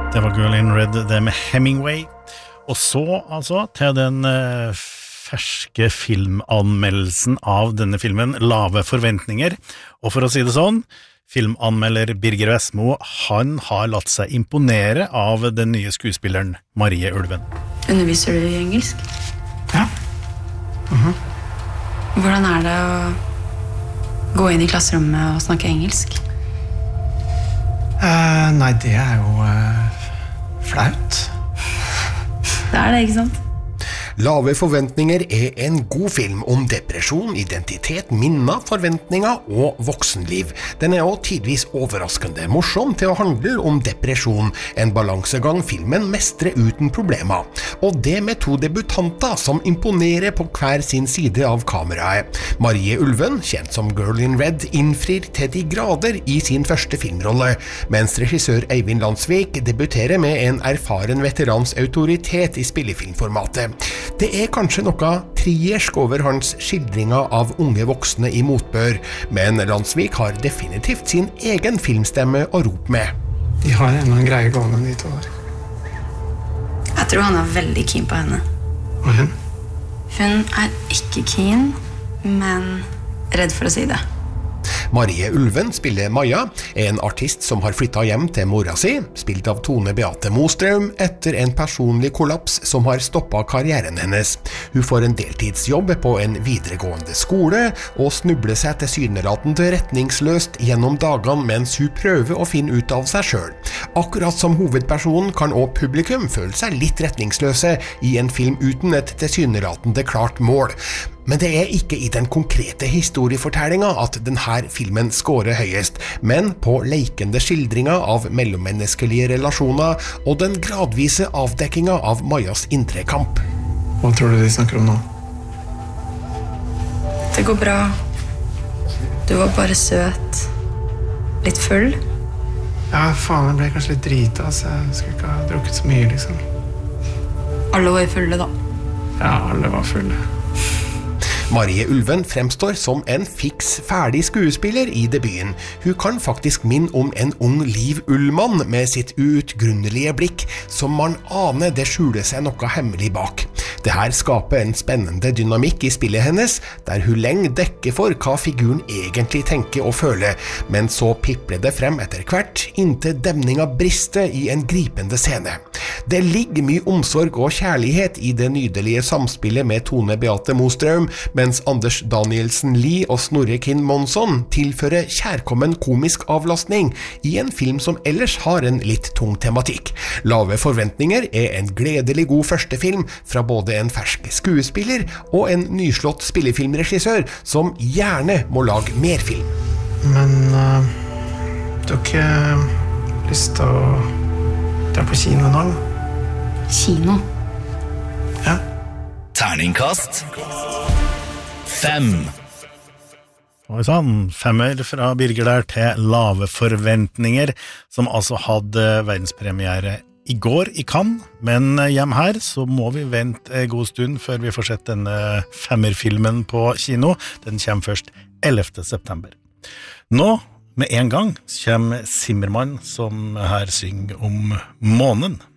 Det var Girl in Red, det med Hemingway. Og så altså til den ferske filmanmeldelsen av denne filmen, Lave forventninger. Og for å si det sånn, filmanmelder Birger Vestmo, han har latt seg imponere av den nye skuespilleren Marie Ulven. Underviser du i engelsk? Ja. Hvordan er det å gå inn i klasserommet og snakke engelsk? Nei, det er jo flaut. Det er det, ikke sant? Lave forventninger er en god film om depresjon, identitet, minner, forventninger og voksenliv. Den er også tidvis overraskende morsom til å handle om depresjon, en balansegang filmen mestrer uten problemer. Og det med to debutanter som imponerer på hver sin side av kameraet. Marie Ulven, kjent som Girl in Red, innfrir til de grader i sin første filmrolle, mens regissør Eivind Landsvik debuterer med en erfaren veterans autoritet i spillefilmformatet. Det er kanskje noe triersk over hans skildringer av unge voksne i motbør, men Landsvik har definitivt sin egen filmstemme å rope med. De har enda en greie gående, de to der. Jeg tror han er veldig keen på henne. Og hun? Hun er ikke keen, men redd for å si det. Marie Ulven spiller Maja, en artist som har flyttet hjem til mora si, spilt av Tone Beate Mostrøm, etter en personlig kollaps som har stoppet karrieren hennes. Hun får en deltidsjobb på en videregående skole, og snubler seg tilsynelatende retningsløst gjennom dagene mens hun prøver å finne ut av seg selv. Akkurat som hovedpersonen kan også publikum føle seg litt retningsløse i en film uten et tilsynelatende klart mål. Men det er ikke i den konkrete historiefortellingen at denne filmen scorer høyest, men på lekende skildringer av mellommenneskelige relasjoner og den gradvise avdekkingen av Majas indre kamp. Hva tror du de snakker om nå? Det går bra. Du var bare søt. Litt full. Ja, faen, jeg ble kanskje litt drita, så jeg skulle ikke ha drukket så mye, liksom. Alle var fulle, da. Ja, alle var fulle. Marie Ulven fremstår som en fiks ferdig skuespiller i debuten. Hun kan faktisk minne om en ung Liv Ullmann med sitt uutgrunnelige blikk, som man aner det skjuler seg noe hemmelig bak. Det her skaper en spennende dynamikk i spillet hennes, der hun lenge dekker for hva figuren egentlig tenker og føler, men så pipler det frem etter hvert, inntil demninga brister i en gripende scene. Det ligger mye omsorg og kjærlighet i det nydelige samspillet med Tone Beate Mostrøm, mens Anders Danielsen Lie og Snorre Kinn Monsson tilfører kjærkommen komisk avlastning i en film som ellers har en litt tung tematikk. Lave forventninger er en gledelig god første film fra både en fersk skuespiller og en nyslått spillefilmregissør som gjerne må lage mer film. Men du har ikke lyst til å dra på kino nå? Kino? Ja. Terningkast 5. Oi sann, 5 fra Birger der til Lave forventninger, som altså hadde verdenspremiere i går i Cannes, men hjem her så må vi vente en god stund før vi får sett denne 5-filmen på kino. Den kommer først 11. september. Nå, med en gang, kommer Zimmermann som her synger om månen.